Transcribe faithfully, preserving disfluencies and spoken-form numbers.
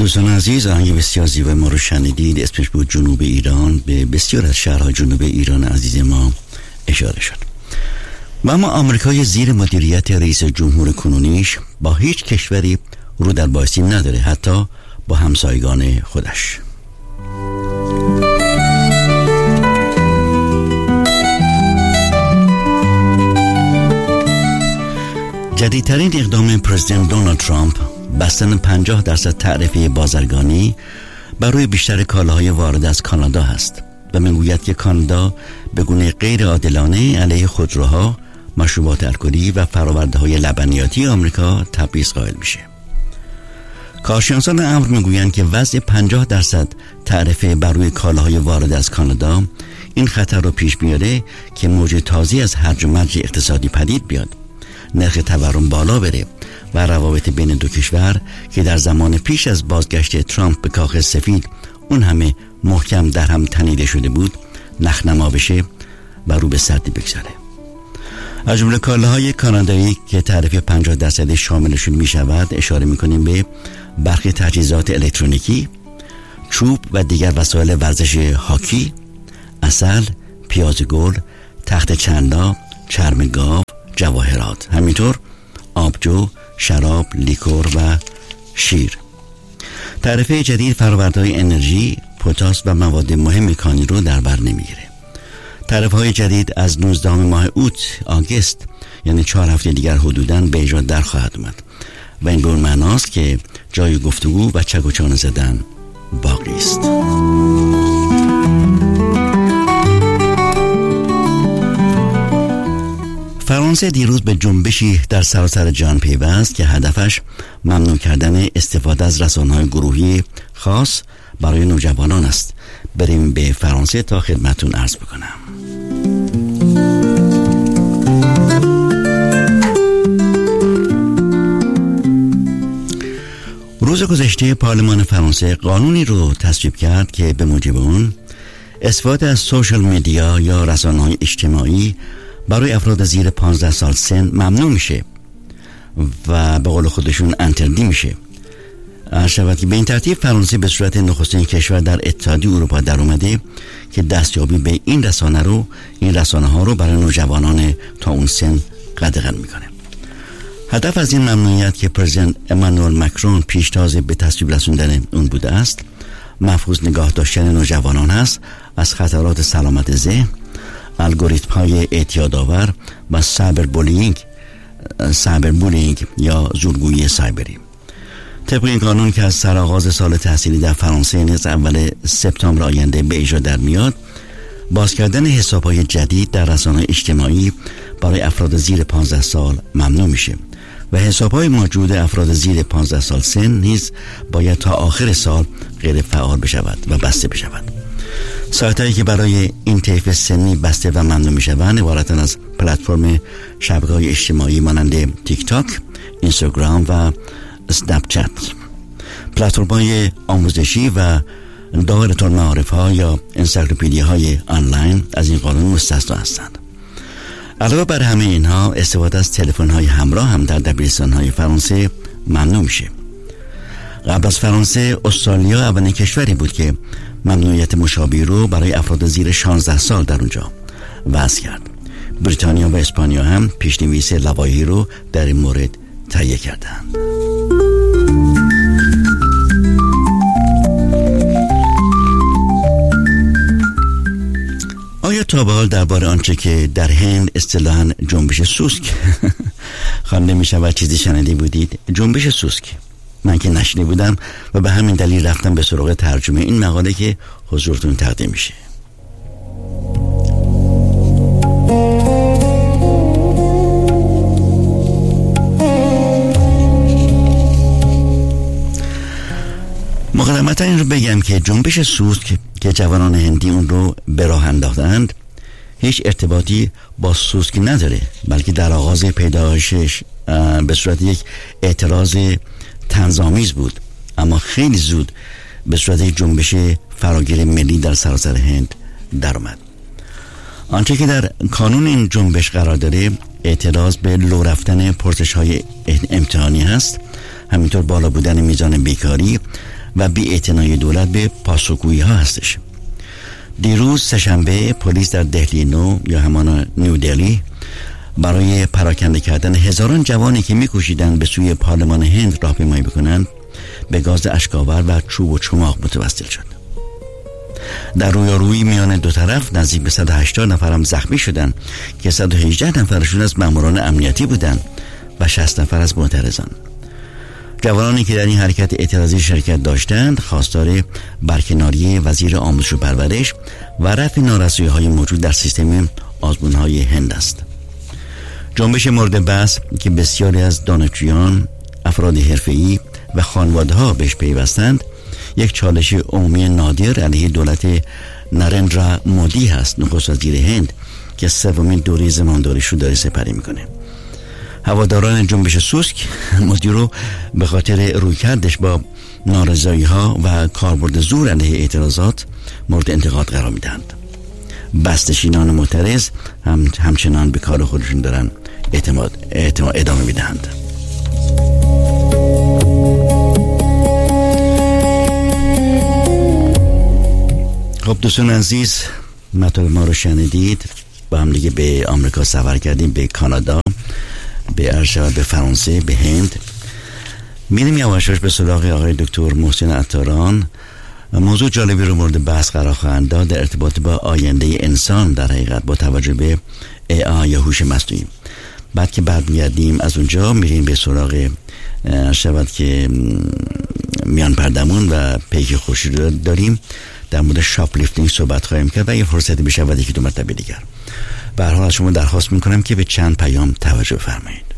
دوستان عزیز، آهنگ بسیار زیبای ما رو شنیدید. اسمش بود جنوب ایران. به بسیار از شهرهای جنوب ایران عزیز ما اشاره شد. و اما آمریکای زیر مدیریت رئیس جمهور کنونیش با هیچ کشوری رو در بایستی نداره، حتی با همسایگان خودش. جدیدترین اقدام پرزیدنت دونالد ترامپ بستن پنجاه درصد تعرفه بازرگانی بر روی بیشتر کالاهای وارد از کانادا هست و میگوید که کانادا به گونه غیر عادلانه علیه خودروها، مشروبات الکلی و فرآورده‌های لبنیاتی آمریکا تبعیض قائل میشه. کارشناسان امر میگویند که وضع پنجاه درصد تعرفه بر روی کالاهای وارد از کانادا این خطر رو پیش میاره که موج تازی از هرج و مرج اقتصادی پدید بیاد، نرخ تورم بالا بره و روابط بین دو کشور که در زمان پیش از بازگشت ترامپ به کاخ سفید اون همه محکم در هم تنیده شده بود نخنما بشه و رو به سردی بگذاره. از جمله کالاهای کانادایی که تعرفه پنجاه درصد شاملشون می شود اشاره می کنیم به برخی تجهیزات الکترونیکی، چوب و دیگر وسایل ورزش هاکی، عسل، پیاز گل، تخت چندا، چرم گاو، جواهرات، همینطور آبجو، شراب، لیکور و شیر. تعرفه جدید فرآورده‌های انرژی، پتاس و مواد مهم کانی رو در بر نمیگیره. تعرفه‌های جدید از نوزدهم ماه اوت آگوست، یعنی چهار هفته دیگر حدوداً به اجرا در خواهد اومد و این به اون معناست که جای گفتگو و چک و چانه زدن باقی است. فرانسه دیروز به جنبشی در سراسر جهان پیوست که هدفش ممنوع کردن استفاده از رسانه‌های گروهی خاص برای نوجوانان است. بریم به فرانسه تا خدمتون عرض بکنم. روز گذشته پارلمان فرانسه قانونی رو تصویب کرد که به موجب اون استفاده از سوشال میدیا یا رسانه‌های اجتماعی برای افراد زیر پانزده سال سن ممنوع میشه و به قول خودشون انتردی میشه. شود که به این ترتیب فرانسه به صورت نخستین کشور در اتحادیه اروپا در اومده که دستیابی به این رسانه رو این رسانه ها رو برای نوجوانان تا اون سن قدغن میکنه. هدف از این ممنوعیت که پرزیدنت امانوئل مکرون پیشتاز به تصویب رسوندن اون بوده است، محفوظ نگاه داشتن نوجوانان هست از خطرات سلامت ذهن، الگوریتم های اعتیادآور و سایبر بولینگ سایبر بولینگ یا زورگویی سایبری. طبق این قانون که از سرآغاز سال تحصیلی در فرانسه نیز اول سپتامبر آینده به اجرا در میاد، باز کردن حساب‌های جدید در رسانه‌های اجتماعی برای افراد زیر پانزده سال ممنوع میشه و حساب‌های موجود افراد زیر پانزده سال سن نیز باید تا آخر سال غیر فعال بشود و بسته بشود. سایت‌هایی که برای این طیف سنی بسته و ممنوع میشوند عبارتند از پلتفرم شبکه‌های اجتماعی مانند تیک تاک، اینستاگرام و اسنپ چت، پلتفرم‌های آموزشی و دایره المعارف‌ها یا انسایکلوپدیاهای آنلاین از این قانون مستثنا هستند. علاوه بر همه اینها استفاده از تلفن‌های همراه هم در دبیرستان‌های فرانسه ممنوع میشه. قبل از فرانسه استرالیا اولین کشوری بود که ممنوعیت مشابهی رو برای افراد زیر شانزده سال در اونجا وضع کرد. بریتانیا و اسپانیا هم پیشنویس لوایحی رو در این مورد تهیه کردند. آیا تا به حال درباره آنچه که در هند اصطلاحاً جنبش سوسک خوانده می شود چیزی شنیده بودید؟ جنبش سوسک من که نشنیده بودم و به همین دلیل رفتم به سراغ ترجمه این مقاله که حضورتون تقدیم میشه. مقدمتا این رو بگم که جنبش سوسک که جوانان هندی اون رو به راه انداختند هیچ ارتباطی با سوسک نداره، بلکه در آغاز پیدایشش به صورت یک اعتراض طنزآمیز بود، اما خیلی زود به صورت یک جنبش فراگیر ملی در سراسر هند در اومد. آنچه که در کانون این جنبش قرار داره اعتراض به لو رفتن پرسش های امتحانی هست، همینطور بالا بودن میزان بیکاری و بی‌اعتنایی دولت به پاسخگویی ها هستش. دیروز سه‌شنبه پلیس در دهلی نو یا همان نیو دهلی برای پراکنده کردن هزاران جوانی که می‌کوشیدند به سوی پارلمان هند راهپیمایی بکنند به گاز اشک‌آور و چوب و چماق متوسل شد. در رویارویی میان دو طرف نزدیک به صد و هشتاد نفرم زخمی شدند که صد و هجده نفرشون از ماموران امنیتی بودند و شصت نفر از معترضان. جوانانی که در این حرکت اعتراضی شرکت داشتند خواستار برکناری وزیر آموزش و پرورش و رفع نارسایی‌های موجود در سیستم آزمون‌های هند است. جنبش مورد بحث که بسیاری از دانشجویان، افراد حرفه‌ای و خانواده‌ها بهش پیوستند، یک چالش عمومی نادر علیه دولت نرندرا مودی هست، نخست وزیر هند که سومین دوره زمانداریش رو داره سپری میکنه. هواداران جنبش سوسک مودی رو به خاطر رویکردش با نارضایی‌ها و کاربرد زور علیه اعتراضات مورد انتقاد قرار میدهند. بسته‌نشینان معترض هم همچنان به کار خودشون دارن اعتماد, اعتماد ادامه میدهند. خب دوستان عزیز، مطالب ما رو شنیدید. با هم دیگه به آمریکا سفر کردیم، به کانادا، به ارشد، به فرانسه، به هند. میریم یواشاش به سراغ آقای دکتر محسن عطاران. موضوع جالبی رو مورد بحث قرار خواهند داد در ارتباط با آینده انسان در حقیقت با توجه به ای آی یا هوش مصنوعی. بعد که برمیگردیم از اونجا میریم به سراغ شود که میان پردمون و پیک خورشید داریم، در مورد شاپلیفتینگ صحبت خواهیم کرد و یه فرصتی بشه و یکی دو مرتبه دیگر. به هر حال از شما درخواست میکنم که به چند پیام توجه فرمایید.